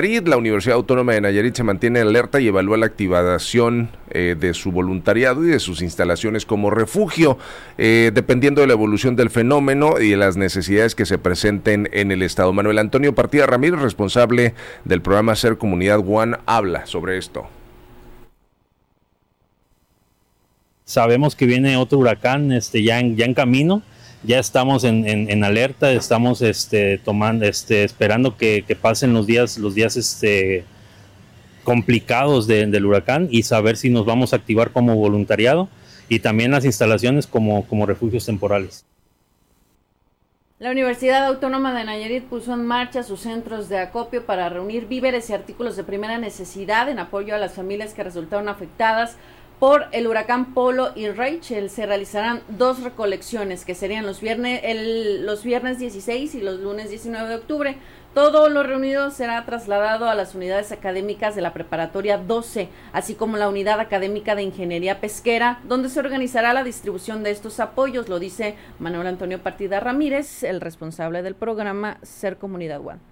La Universidad Autónoma de Nayarit se mantiene alerta y evalúa la activación de su voluntariado y de sus instalaciones como refugio, dependiendo de la evolución del fenómeno y de las necesidades que se presenten en el estado. Manuel Antonio Partida Ramírez, responsable del programa Ser Comunidad One, habla sobre esto. Sabemos que viene otro huracán ya en camino. Ya estamos en alerta, estamos esperando que pasen los días complicados del huracán y saber si nos vamos a activar como voluntariado y también las instalaciones como refugios temporales. La Universidad Autónoma de Nayarit puso en marcha sus centros de acopio para reunir víveres y artículos de primera necesidad en apoyo a las familias que resultaron afectadas por el huracán Polo y Rachel. Se realizarán 2 recolecciones que serían los viernes 16 y los lunes 19 de octubre. Todo lo reunido será trasladado a las unidades académicas de la Preparatoria 12, así como la Unidad Académica de Ingeniería Pesquera, donde se organizará la distribución de estos apoyos, lo dice Manuel Antonio Partida Ramírez, el responsable del programa Ser Comunidad One.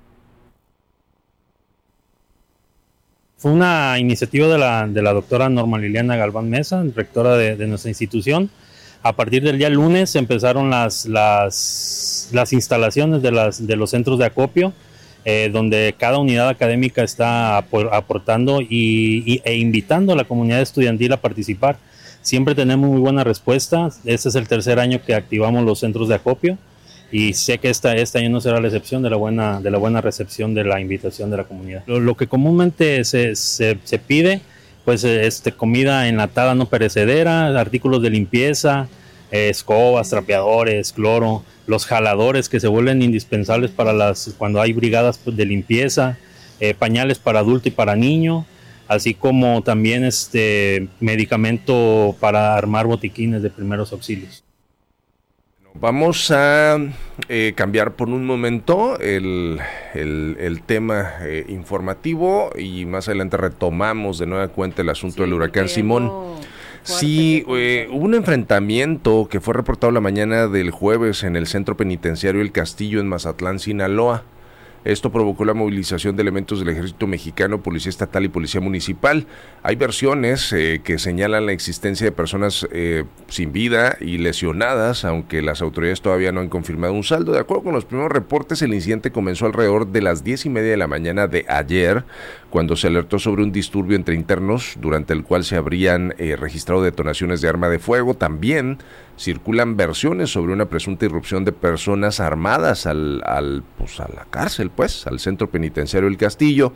Fue una iniciativa de la doctora Norma Liliana Galván Mesa, rectora de nuestra institución. A partir del día lunes empezaron las instalaciones de los centros de acopio, donde cada unidad académica está aportando e invitando a la comunidad estudiantil a participar. Siempre tenemos muy buena respuesta. Este es el 3er año que activamos los centros de acopio. Y sé que este año no será la excepción de la buena recepción de la invitación de la comunidad. Lo que comúnmente se pide, pues comida enlatada no perecedera, artículos de limpieza, escobas, trapeadores, cloro, los jaladores que se vuelven indispensables cuando hay brigadas de limpieza, pañales para adulto y para niño, así como también medicamento para armar botiquines de primeros auxilios. Vamos a cambiar por un momento el tema informativo y más adelante retomamos de nueva cuenta el asunto del huracán Simón. Sí, hubo un enfrentamiento que fue reportado la mañana del jueves en el centro penitenciario El Castillo en Mazatlán, Sinaloa. Esto provocó la movilización de elementos del Ejército Mexicano, Policía Estatal y Policía Municipal. Hay versiones que señalan la existencia de personas sin vida y lesionadas, aunque las autoridades todavía no han confirmado un saldo. De acuerdo con los primeros reportes, el incidente comenzó alrededor de las 10:30 de la mañana de ayer, cuando se alertó sobre un disturbio entre internos, durante el cual se habrían registrado detonaciones de arma de fuego. También circulan versiones sobre una presunta irrupción de personas armadas a la cárcel, al centro penitenciario El Castillo.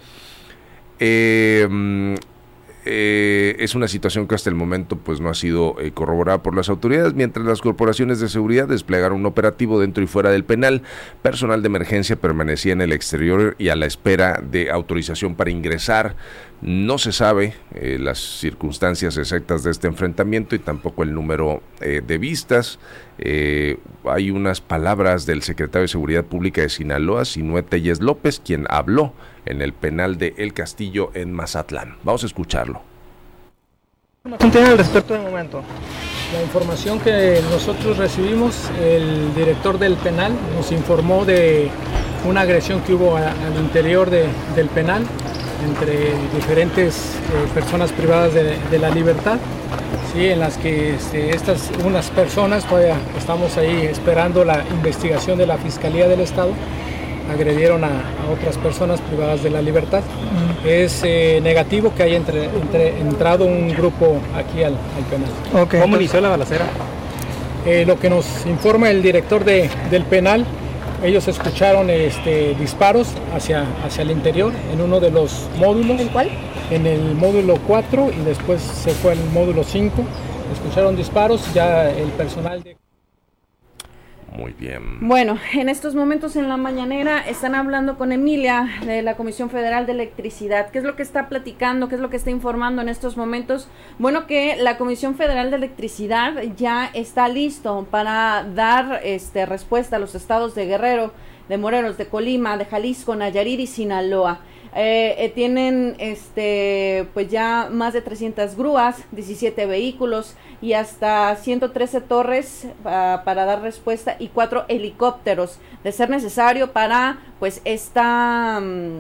Es una situación que hasta el momento no ha sido corroborada por las autoridades, mientras las corporaciones de seguridad desplegaron un operativo dentro y fuera del penal. Personal de emergencia permanecía en el exterior y a la espera de autorización para ingresar. No se sabe las circunstancias exactas de este enfrentamiento y tampoco el número de vistas. Hay unas palabras del secretario de Seguridad Pública de Sinaloa, Sinué Telles López, quien habló en el penal de El Castillo en Mazatlán. Vamos a escucharlo. ¿Qué tiene al respecto de momento? La información que nosotros recibimos, el director del penal nos informó de una agresión que hubo al interior del penal entre diferentes personas privadas de la libertad, ¿sí? En las que unas personas, todavía estamos ahí esperando la investigación de la Fiscalía del Estado, agredieron a otras personas privadas de la libertad. Es negativo que haya entrado un grupo aquí al penal. Okay. ¿Cómo inició la balacera? Lo que nos informa el director del penal, ellos escucharon disparos hacia el interior en uno de los módulos. ¿En cuál? En el módulo 4 y después se fue al módulo 5. Escucharon disparos, ya el personal de... Muy bien. Bueno, en estos momentos en la mañanera están hablando con Emilia de la Comisión Federal de Electricidad. ¿Qué es lo que está platicando? ¿Qué es lo que está informando en estos momentos? Bueno, que la Comisión Federal de Electricidad ya está listo para dar respuesta a los estados de Guerrero, de Morelos, de Colima, de Jalisco, Nayarit y Sinaloa. Tienen pues ya más de 300 grúas, 17 vehículos y hasta 113 torres para dar respuesta y 4 helicópteros de ser necesario para pues esta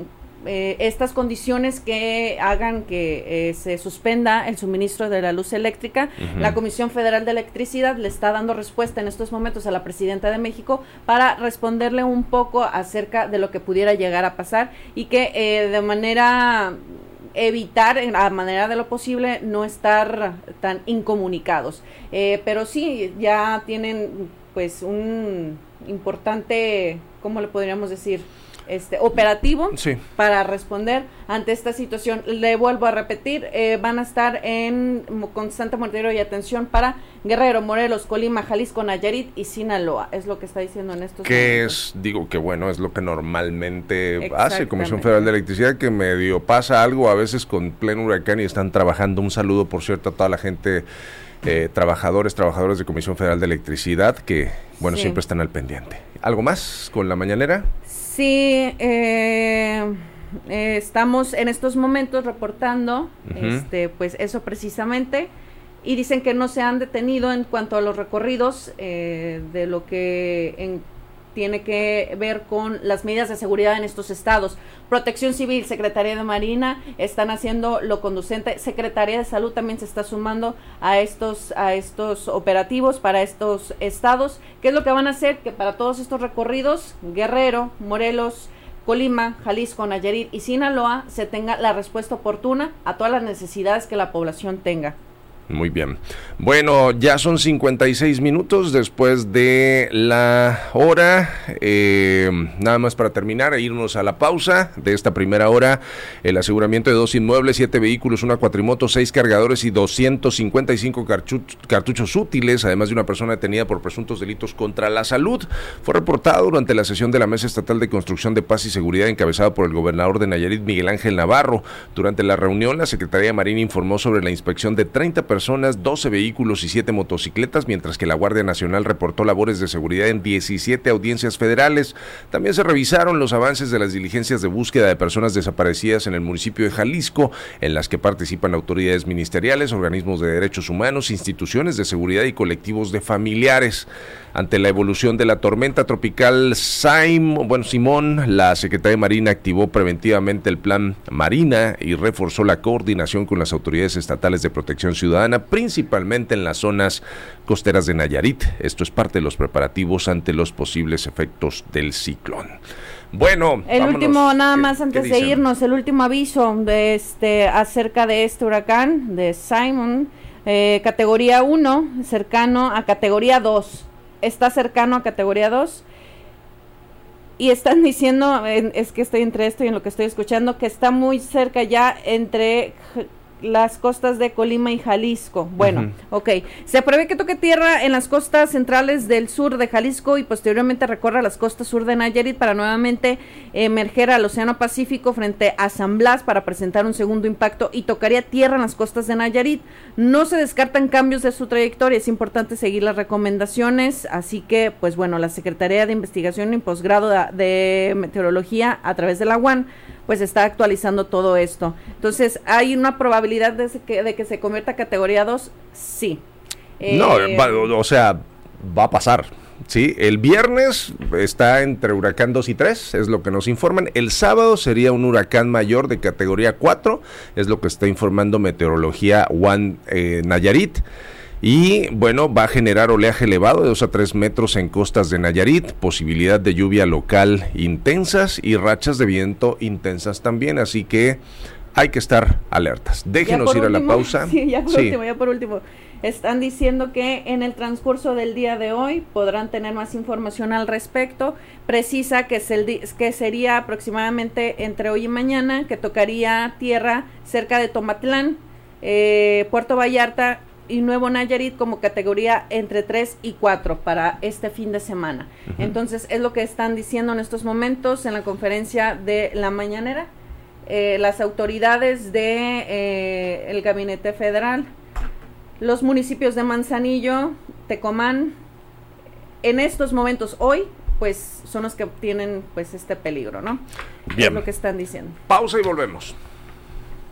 estas condiciones que hagan que se suspenda el suministro de la luz eléctrica. La Comisión Federal de Electricidad le está dando respuesta en estos momentos a la Presidenta de México para responderle un poco acerca de lo que pudiera llegar a pasar y que de manera evitar, en la manera de lo posible, no estar tan incomunicados. Pero sí, ya tienen pues un importante, ¿cómo le podríamos decir? Operativo para responder ante esta situación. Le vuelvo a repetir, van a estar en constante monitoreo y atención para Guerrero, Morelos, Colima, Jalisco, Nayarit y Sinaloa. Es lo que está diciendo en estos momentos. Digo que bueno, es lo que normalmente hace Comisión Federal de Electricidad, que medio pasa algo a veces con pleno huracán y están trabajando. Un saludo, por cierto, a toda la gente, trabajadores de Comisión Federal de Electricidad, que bueno, siempre están al pendiente. ¿Algo más con la mañanera? Sí, estamos en estos momentos reportando, pues eso precisamente, y dicen que no se han detenido en cuanto a los recorridos de lo que tiene que ver con las medidas de seguridad en estos estados. Protección Civil, Secretaría de Marina están haciendo lo conducente. Secretaría de Salud también se está sumando a estos operativos para estos estados. ¿Qué es lo que van a hacer? Que para todos estos recorridos, Guerrero, Morelos, Colima, Jalisco, Nayarit y Sinaloa, se tenga la respuesta oportuna a todas las necesidades que la población tenga. Muy bien. Bueno, ya son 56 minutos después de la hora. Nada más para terminar e irnos a la pausa de esta primera hora. El aseguramiento de 2 inmuebles, 7 vehículos, una cuatrimoto, 6 cargadores y 255 cartuchos útiles, además de una persona detenida por presuntos delitos contra la salud. Fue reportado durante la sesión de la Mesa Estatal de Construcción de Paz y Seguridad encabezada por el gobernador de Nayarit, Miguel Ángel Navarro. Durante la reunión, la Secretaría de Marina informó sobre la inspección de 30 personas, 12 vehículos y 7 motocicletas, mientras que la Guardia Nacional reportó labores de seguridad en 17 audiencias federales. También se revisaron los avances de las diligencias de búsqueda de personas desaparecidas en el municipio de Jalisco, en las que participan autoridades ministeriales, organismos de derechos humanos, instituciones de seguridad y colectivos de familiares. Ante la evolución de la tormenta tropical Simón, la Secretaría de Marina activó preventivamente el Plan Marina y reforzó la coordinación con las autoridades estatales de protección ciudadana, principalmente en las zonas costeras de Nayarit. Esto es parte de los preparativos ante los posibles efectos del ciclón. Bueno, el vámonos. Último, nada más antes de irnos, el último aviso de acerca de este huracán de Simon, categoría 1, cercano a categoría 2. Está cercano a categoría 2 y están diciendo, es que estoy entre esto y en lo que estoy escuchando, que está muy cerca ya entre las costas de Colima y Jalisco. Bueno, se prevé que toque tierra en las costas centrales del sur de Jalisco y posteriormente recorra las costas sur de Nayarit para nuevamente emerger al Océano Pacífico frente a San Blas para presentar un segundo impacto y tocaría tierra en las costas de Nayarit. No se descartan cambios de su trayectoria, es importante seguir las recomendaciones, así que pues bueno, la Secretaría de Investigación y Posgrado de Meteorología a través de la UAN pues está actualizando todo esto. Entonces, ¿hay una probabilidad de que se convierta a categoría 2? Sí. Va a pasar. Sí, el viernes está entre huracán 2 y 3, es lo que nos informan. El sábado sería un huracán mayor de categoría 4, es lo que está informando Meteorología One Nayarit. Y bueno, va a generar oleaje elevado de 2 a 3 metros en costas de Nayarit, posibilidad de lluvia local intensas y rachas de viento intensas también, así que hay que estar alertas. Déjenos ir a la pausa. Sí, ya por último. Están diciendo que en el transcurso del día de hoy podrán tener más información al respecto. Precisa que sería aproximadamente entre hoy y mañana, que tocaría tierra cerca de Tomatlán, Puerto Vallarta y Nuevo Nayarit como categoría entre 3 y 4 para este fin de semana. Entonces es lo que están diciendo en estos momentos en la conferencia de la mañanera las autoridades de el Gabinete Federal. Los municipios de Manzanillo, Tecomán, en estos momentos hoy pues son los que tienen pues este peligro, ¿no? Bien. Es lo que están diciendo. Pausa y volvemos.